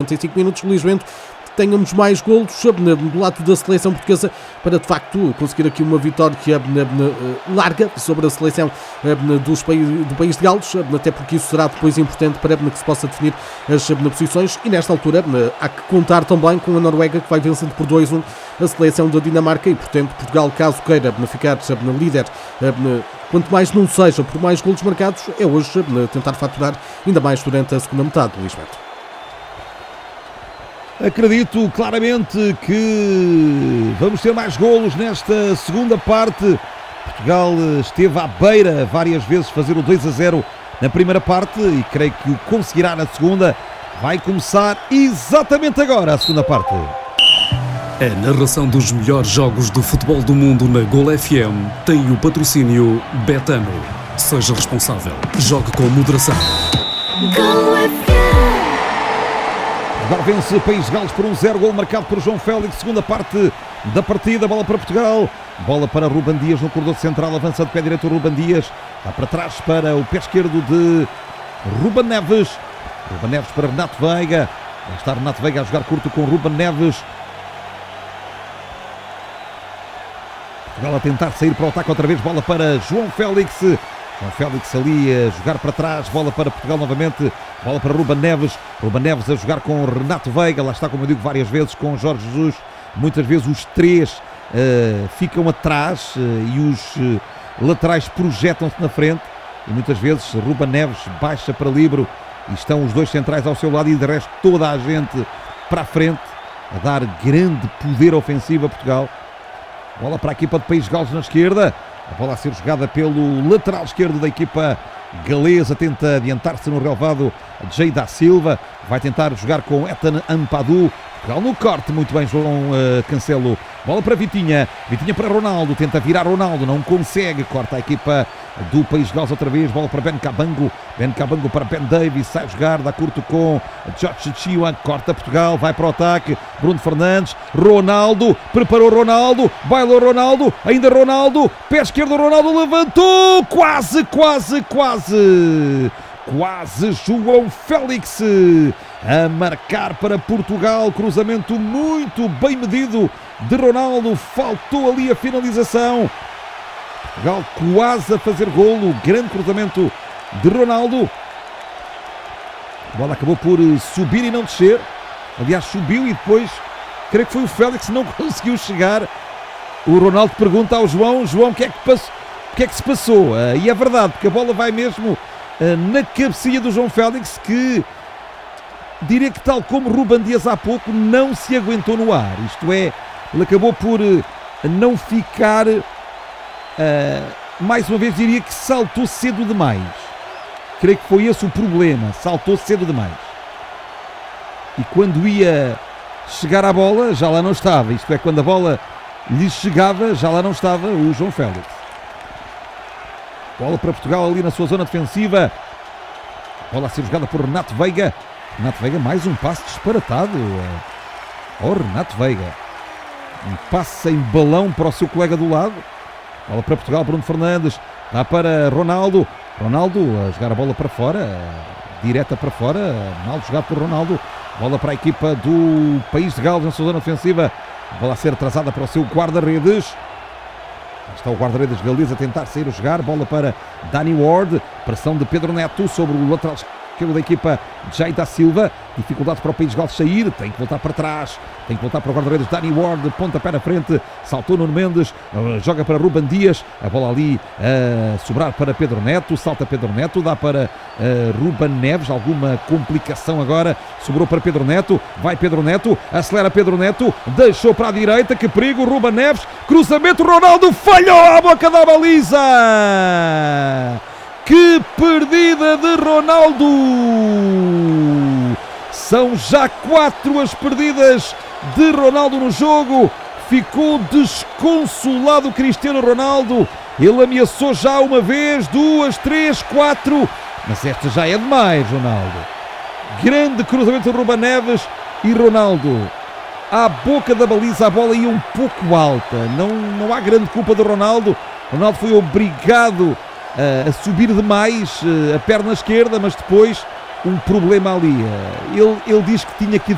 45 minutos. Luís Bento, tenhamos mais golos do lado da seleção portuguesa para de facto conseguir aqui uma vitória larga sobre a seleção do país de Gales, até porque isso será depois importante para que se possa definir as posições, e nesta altura há que contar também com a Noruega, que vai vencendo por 2-1 a seleção da Dinamarca, e portanto Portugal, caso queira ficar líder, quanto mais não seja por mais golos marcados, é hoje tentar faturar ainda mais durante a segunda metade, Luís Bento. Acredito claramente que vamos ter mais golos nesta segunda parte. Portugal esteve à beira várias vezes de fazer o 2-0 na primeira parte e creio que o conseguirá na segunda. Vai começar exatamente agora a segunda parte. A narração dos melhores jogos do futebol do mundo na Gol FM tem o patrocínio Betano. Seja responsável. Jogue com moderação. Gol FM. Agora vence o País de Gales por 1-0, gol marcado por João Félix, segunda parte da partida, bola para Portugal, bola para Ruben Dias no corredor central, avança de pé direito o Ruben Dias, dá para trás para o pé esquerdo de Ruben Neves para Renato Veiga, lá está Renato Veiga a jogar curto com Ruben Neves, Portugal a tentar sair para o ataque outra vez, bola para João Félix ali a jogar para trás, bola para Portugal novamente, bola para Ruben Neves a jogar com Renato Veiga, lá está, como eu digo várias vezes, com Jorge Jesus, muitas vezes os três ficam atrás e os laterais projetam-se na frente, e muitas vezes Ruben Neves baixa para livre e estão os dois centrais ao seu lado e de resto toda a gente para a frente, a dar grande poder ofensivo a Portugal. Bola para a equipa de País de Gales na esquerda, a bola a ser jogada pelo lateral esquerdo da equipa galesa, tenta adiantar-se no relevado Jay da Silva, vai tentar jogar com Ethan Ampadu, Portugal no corte, muito bem João Cancelo, bola para Vitinha para Ronaldo, tenta virar Ronaldo, não consegue, corta a equipa do País de Gales outra vez, bola para Ben Cabango para Ben Davies, sai jogar, dá curto com George Chiwa, corta Portugal, vai para o ataque, Bruno Fernandes, Ronaldo, preparou Ronaldo, bailou Ronaldo, ainda Ronaldo, pé esquerdo Ronaldo, levantou, quase João Félix a marcar para Portugal, cruzamento muito bem medido de Ronaldo, faltou ali a finalização, Portugal quase a fazer golo, grande cruzamento de Ronaldo, a bola acabou por subir e não descer, aliás subiu e depois, creio que foi o Félix que não conseguiu chegar, o Ronaldo pergunta ao João, o que é que se passou? E é verdade, porque a bola vai mesmo na cabecinha do João Félix, que diria que tal como Ruben Dias há pouco não se aguentou no ar, isto é, ele acabou por não ficar, mais uma vez diria que saltou cedo demais, creio que foi esse o problema, saltou cedo demais, e quando ia chegar à bola já lá não estava, isto é, quando a bola lhe chegava já lá não estava o João Félix. Bola para Portugal ali na sua zona defensiva, bola a ser jogada por Renato Veiga, mais um passe disparatado ao Renato Veiga, um passe em balão para o seu colega do lado, bola para Portugal, Bruno Fernandes, dá para Ronaldo a jogar a bola para fora, direta para fora, Ronaldo jogado por Ronaldo, bola para a equipa do País de Gales na sua zona ofensiva, bola a ser atrasada para o seu guarda-redes, está o guarda-redes galês a tentar sair a jogar, bola para Danny Ward, pressão de Pedro Neto sobre o lateral esquerdo da equipa Jay da Silva, dificuldade para o País de Gales sair, tem que voltar para trás, tem que voltar para o guarda-redes Danny Ward, pontapé na frente, saltou Nuno Mendes, joga para Ruben Dias, a bola ali a sobrar para Pedro Neto, salta Pedro Neto, dá para Ruben Neves, alguma complicação agora, sobrou para Pedro Neto, vai Pedro Neto, acelera Pedro Neto, deixou para a direita, que perigo, Ruben Neves, cruzamento, Ronaldo falhou à boca da baliza! Que perdida de Ronaldo! São já 4 as perdidas de Ronaldo no jogo. Ficou desconsolado Cristiano Ronaldo. Ele ameaçou já uma vez, 2, 3, 4. Mas esta já é demais, Ronaldo. Grande cruzamento de Ruben Neves e Ronaldo. À boca da baliza, a bola ia um pouco alta. Não há grande culpa de Ronaldo. Ronaldo foi obrigado a subir demais a perna esquerda, mas depois um problema ali. Ele diz que tinha que ir